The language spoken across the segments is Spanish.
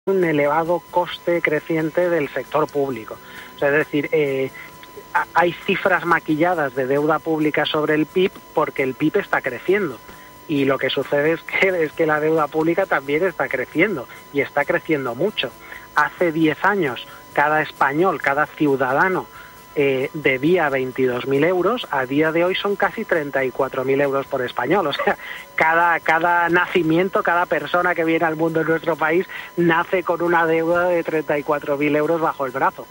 un elevado coste creciente del sector público. O sea, es decir, hay cifras maquilladas de deuda pública sobre el PIB porque el PIB está creciendo. Y lo que sucede es que la deuda pública también está creciendo, y está creciendo mucho. Hace 10 años, cada español, cada ciudadano debía 22.000 euros, a día de hoy son casi 34.000 euros por español. O sea, cada nacimiento, cada persona que viene al mundo en nuestro país nace con una deuda de 34.000 euros bajo el brazo.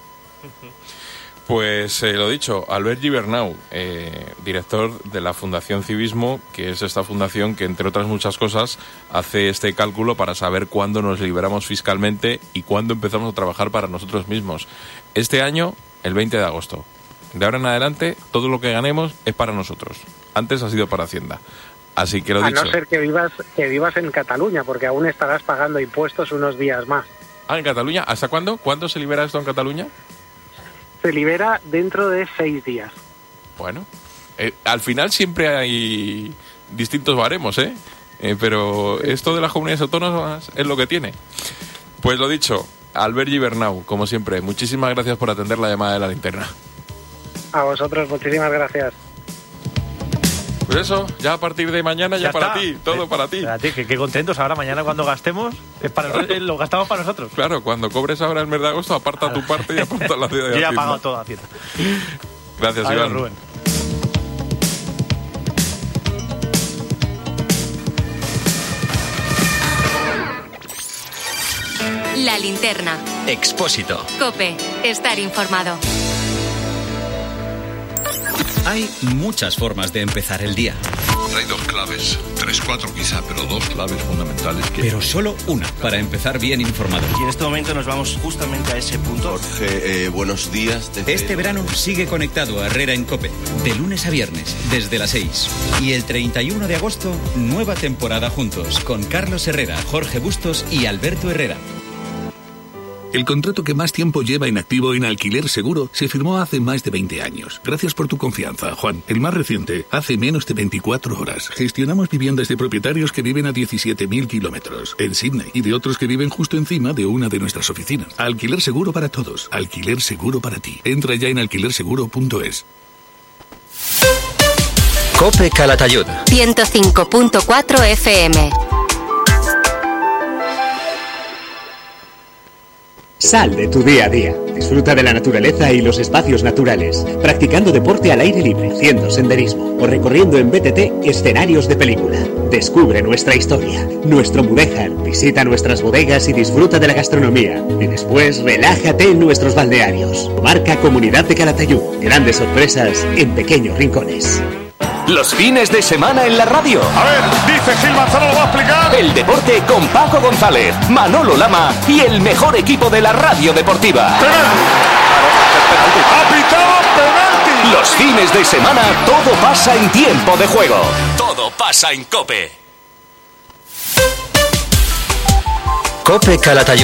Pues lo dicho, Albert Gibernau, director de la Fundación Civismo, que es esta fundación que, entre otras muchas cosas, hace este cálculo para saber cuándo nos liberamos fiscalmente y cuándo empezamos a trabajar para nosotros mismos. Este año, el 20 de agosto. De ahora en adelante, todo lo que ganemos es para nosotros. Antes ha sido para Hacienda. Así que lo dicho. A no ser que vivas en Cataluña, porque aún estarás pagando impuestos unos días más. Ah, ¿en Cataluña? ¿Hasta cuándo? ¿Cuándo se libera esto en Cataluña? Se libera dentro de 6 días. Bueno, al final siempre hay distintos baremos, pero esto de las comunidades autónomas es lo que tiene. Pues lo dicho, Albert Gibernau, como siempre, muchísimas gracias por atender la llamada de La Linterna. A vosotros, muchísimas gracias. Pues eso, ya a partir de mañana ya para ti, todo para ti. Para ti, que qué contentos. Ahora mañana cuando gastemos, lo gastamos para nosotros. Claro, cuando cobres ahora el mes de agosto, aparta tu parte y aparta la de Hacienda. Yo ya he pagado todo Hacienda. Gracias, adiós, Iván. Rubén. La Linterna. Expósito. COPE. Estar informado. Hay muchas formas de empezar el día. Hay 2 claves, 3, 4 quizá, pero 2 claves fundamentales. Pero solo una para empezar bien informado. Y en este momento nos vamos justamente a ese punto. Jorge, buenos días. Este verano sigue conectado a Herrera en COPE, de lunes a viernes, desde las 6. Y el 31 de agosto, nueva temporada juntos, con Carlos Herrera, Jorge Bustos y Alberto Herrera. El contrato que más tiempo lleva inactivo en Alquiler Seguro se firmó hace más de 20 años. Gracias por tu confianza, Juan. El más reciente, hace menos de 24 horas. Gestionamos viviendas de propietarios que viven a 17.000 kilómetros en Sydney y de otros que viven justo encima de una de nuestras oficinas. Alquiler Seguro para todos. Alquiler Seguro para ti. Entra ya en alquilerseguro.es. COPE Calatayud. 105.4 FM. Sal de tu día a día. Disfruta de la naturaleza y los espacios naturales, practicando deporte al aire libre, haciendo senderismo o recorriendo en BTT escenarios de película. Descubre nuestra historia, nuestro Mudéjar, visita nuestras bodegas y disfruta de la gastronomía. Y después relájate en nuestros balnearios. Marca Comunidad de Calatayud. Grandes sorpresas en pequeños rincones. Los fines de semana en la radio. A ver, dice Gil Manzano, lo va a explicar. El deporte con Paco González, Manolo Lama y el mejor equipo de la radio deportiva. ¡Ha pitado penalti! Los fines de semana todo pasa en tiempo de juego. Todo pasa en COPE. COPE Calatayud.